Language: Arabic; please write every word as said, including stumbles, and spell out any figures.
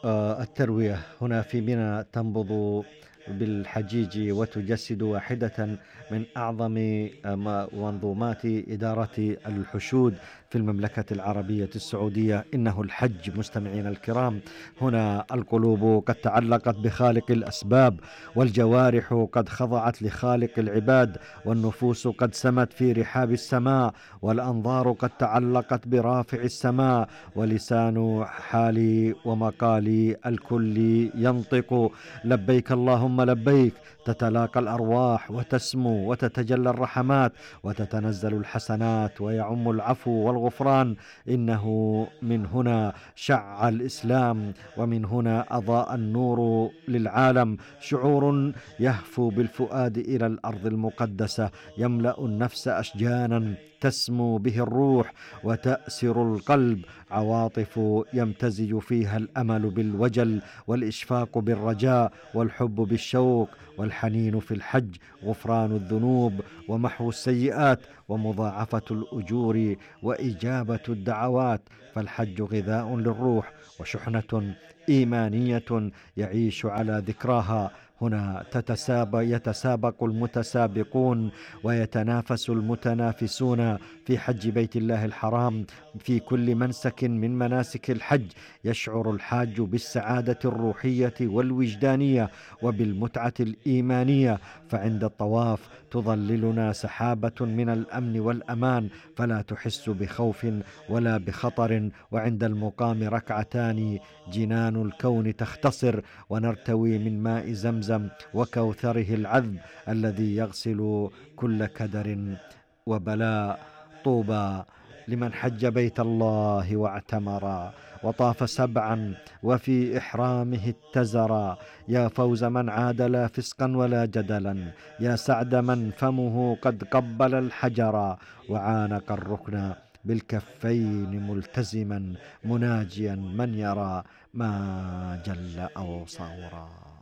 آه، التروية هنا في منى تنبض بالحجيج وتجسد واحدة من أعظم آه، ما- منظومات إدارة الحشود في المملكة العربية السعودية. إنه الحج مستمعين الكرام. هنا القلوب قد تعلقت بخالق الأسباب، والجوارح قد خضعت لخالق العباد، والنفوس قد سمت في رحاب السماء، والأنظار قد تعلقت برافع السماء، ولسان حالي ومقالي الكل ينطق لبيك اللهم لبيك. تتلاقى الأرواح وتسمو وتتجلى الرحمات وتتنزل الحسنات ويعم العفو والغفران. إنه من هنا شع الإسلام، ومن هنا أضاء النور للعالم. شعور يهفو بالفؤاد إلى الأرض المقدسة، يملأ النفس أشجانا تسمو به الروح وتأسر القلب. عواطف يمتزج فيها الأمل بالوجل، والإشفاق بالرجاء، والحب بالشوق، والحنين في الحج. غفران الذنوب ومحو السيئات ومضاعفة الأجور وإجابة الدعوات. فالحج غذاء للروح وشحنة إيمانية يعيش على ذكراها. هنا تتسابق يتسابق المتسابقون ويتنافس المتنافسون في حج بيت الله الحرام. في كل منسك من مناسك الحج يشعر الحاج بالسعادة الروحية والوجدانية وبالمتعة الإيمانية. فعند الطواف تظللنا سحابة من الأمن والأمان، فلا تحس بخوف ولا بخطر. وعند المقام ركعتان جنان الكون تختصر، ونرتوي من ماء زمزم وكوثره العذب الذي يغسل كل كدر وبلاء. طوبى لمن حج بيت الله واعتمرا، وطاف سبعا وفي إحرامه اتزرا. يا فوز من عاد لا فسقا ولا جدلا، يا سعد من فمه قد قبل الحجرا، وعانق الركن بالكفين ملتزما مناجيا من يرى ما جل أو صغرا.